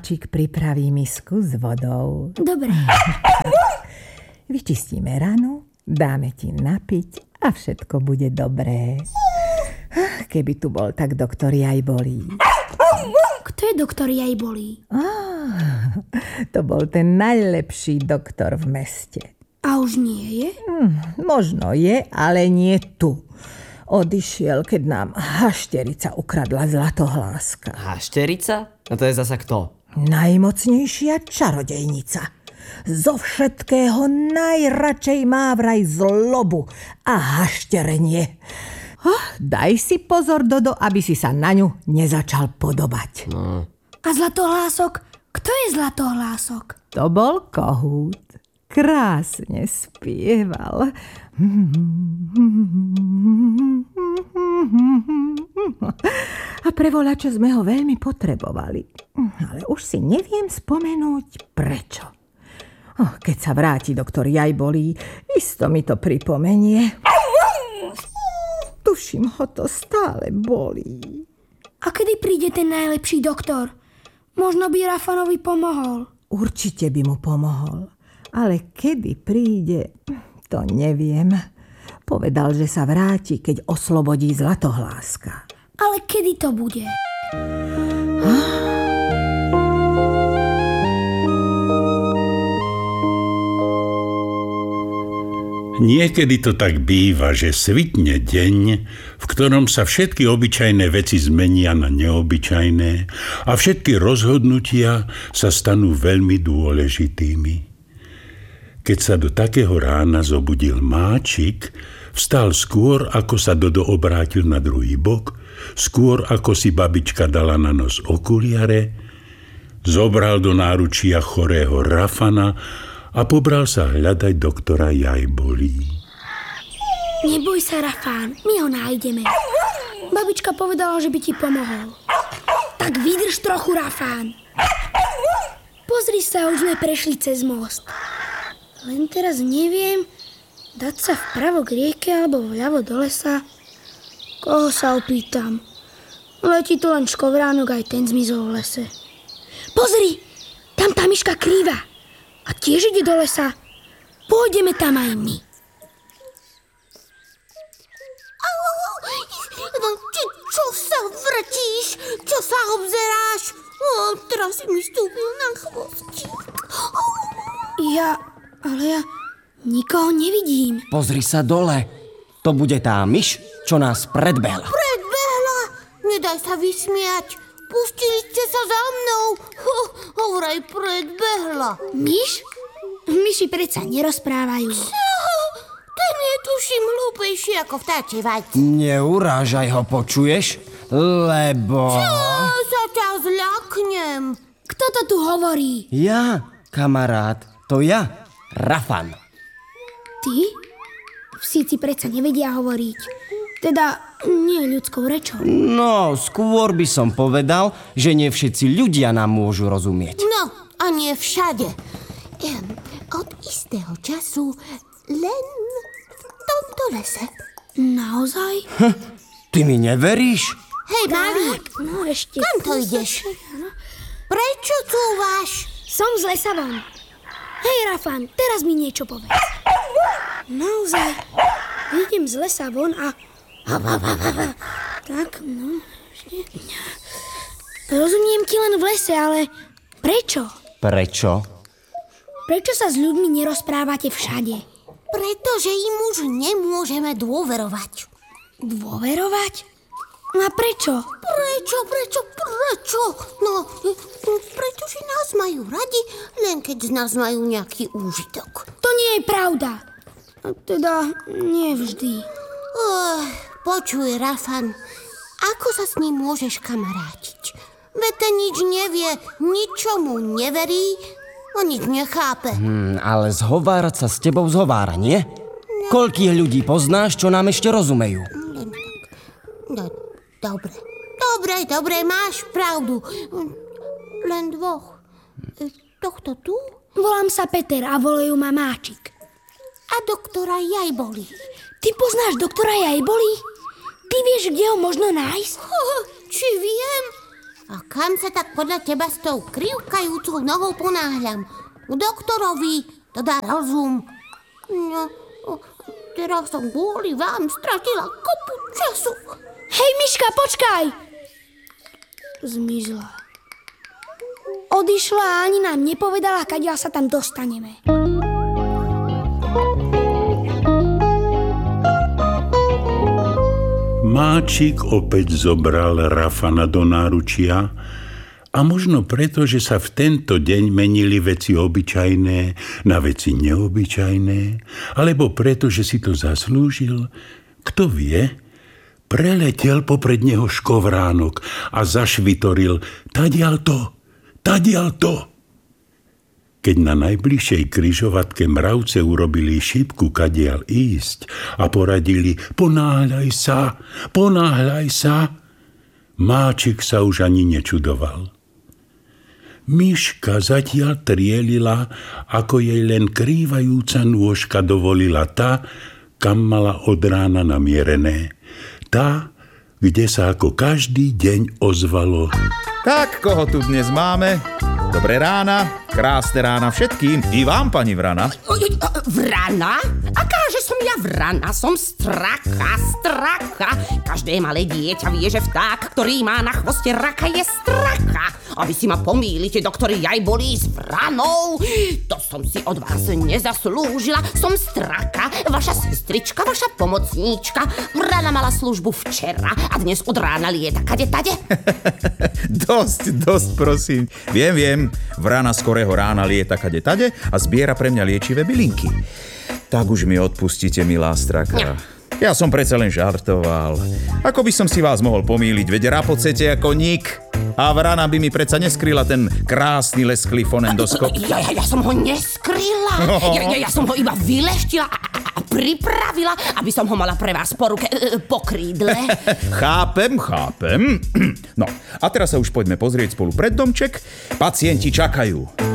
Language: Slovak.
Máčik pripraví misku s vodou. Dobre. Vyčistíme ranu, dáme ti napiť a všetko bude dobré. Keby tu bol, tak doktor Jajbolí. Kto je doktor Jajbolí? To bol ten najlepší doktor v meste. A už nie je? Možno je, ale nie tu. Odišiel, keď nám hašterica ukradla zlatohláska. Hašterica? No to je zasa kto? Najmocnejšia čarodejnica. Zo všetkého najradšej má vraj zlobu a hašterenie. Daj si pozor, Dodo, aby si sa na ňu nezačal podobať. No. A zlatohlások? Kto je zlatohlások? To bol kohút. Krásne spieval. A pre voľačo sme ho veľmi potrebovali. Ale už si neviem spomenúť prečo. Keď sa vráti doktor Jajbolí, isto mi to pripomenie. Tuším, ho to stále bolí. A kedy príde ten najlepší doktor? Možno by Rafanovi pomohol. Určite by mu pomohol. Ale kedy príde, to neviem. Povedal, že sa vráti, keď oslobodí zlatohláska. Ale kedy to bude? Niekedy to tak býva, že svitne deň, v ktorom sa všetky obyčajné veci zmenia na neobyčajné a všetky rozhodnutia sa stanú veľmi dôležitými. Keď sa do takého rána zobudil Máčik, vstal skôr, ako sa Dodo obrátil na druhý bok, skôr, ako si babička dala na nos okuliare, zobral do náručia chorého Rafana a pobral sa hľadať doktora Jajbolí. Neboj sa, Rafán, my ho nájdeme. Babička povedala, že by ti pomohol. Tak vydrž trochu, Rafán. Pozri sa, už sme prešli cez most. Len teraz neviem, dať sa vpravo k rieke alebo vľavo do lesa. Koho sa opýtam? Letí tu len škovránok, aj ten zmizol v lese. Pozri, tam tá myška krýva. A tiež ide do lesa. Pôjdeme tam aj my. Čo sa vrtíš? Čo sa obzeráš? Teraz si mi stúpil na chvostík. Ale ja nikoho nevidím. Pozri sa dole. To bude tá myš, čo nás predbehla. Predbehla? Nedaj sa vysmiať. Pustili ste sa za mnou. Vraj predbehla. Myš? Myši predsa nerozprávajú. Ten je tuším hlúpejší ako vtáčie vajce. Neurážaj ho, počuješ? Lebo... Čo sa ťa zľaknem? Kto to tu hovorí? Ja, kamarát, to ja, Rafan. Ty? Vsíci predsa nevedia hovoriť. Teda nie ľudskou rečou. No, skôr by som povedal, že nie všetci ľudia nám môžu rozumieť. No, a nie všade. Od istého času len v tomto lese. Naozaj? Ty mi neveríš? Hej, malý, No ešte. kam to ideš? Prečo cúvaš? Som z lesa von. Hej, Rafán, teraz mi niečo povedz. Naozaj, idem z lesa von a... Tak, no... Rozumiem ti len v lese, ale prečo? Prečo? Prečo sa s ľuďmi nerozprávate všade? Pretože im už nemôžeme dôverovať. Dôverovať? A prečo? Prečo? No, pretože nás majú radi, len keď z nás majú nejaký úžitok. To nie je pravda. Teda, nie vždy. Počuj, Rafan, ako sa s ním môžeš kamarátiť? Veď ten nič nevie, ničomu neverí a nič nechápe. Ale zhovárať sa s tebou zhovára, nie? Koľkých ľudí poznáš, čo nám ešte rozumejú? No, dobre, máš pravdu. Len dvoch. Tohto tu? Volám sa Peter a volajú ma Máčik. A doktora Jajbolí. Ty poznáš doktora Jajbolí? Ty vieš, kde ho možno nájsť? Či viem? A kam sa tak podľa teba s tou krivkajúcou nohou ponáhľam? K doktorovi, to dá rozum. No, teraz som kvôli vám stratila kopu času. Hej, Miška, počkaj! Zmizla. Odišla a ani nám nepovedala, kadiaľ sa tam dostaneme. Máčik opäť zobral Rafana do náručia a možno preto, že sa v tento deň menili veci obyčajné na veci neobyčajné, alebo preto, že si to zaslúžil, kto vie, preletel popred neho škovránok a zašvitoril tadiaľ to. Keď na najbližšej križovatke mravce urobili šípku kadiaľ ísť a poradili ponáhľaj sa, Máčik sa už ani nečudoval. Miška zatiaľ trielila, ako jej len krývajúca nôžka dovolila tá, kam mala od rána namierené. Tá, kde sa ako každý deň ozvalo. Tak, koho tu dnes máme? Dobré rána, krásne rána všetkým. I vám, pani Vrana. Vrana? Akáže som ja vrana? Som straka. Každé malé dieťa vie, že vták, ktorý má na chvoste raka, je straka. A vy si ma pomýlite, doktori, jaj bolí s vranou. To som si od vás nezaslúžila. Som straka, vaša sestrička, vaša pomocníčka. Vrana mala službu včera a dnes od rána lieta kade tade. Dosť, prosím. Viem, vrana skorého rána lieta kade tade a zbiera pre mňa liečivé bylinky. Tak už mi odpustíte, milá straka. Ja som predsa len žartoval. Ako by som si vás mohol pomýliť, veď rapocete ako nik. A vrana by mi predsa neskryla ten krásny lesklý fonendoskop. Ja som ho neskryla. Ja som ho iba vyleštila a pripravila, aby som ho mala pre vás po ruke, po krídle. Chápem. No, a teraz sa už poďme pozrieť spolu pred domček. Pacienti čakajú.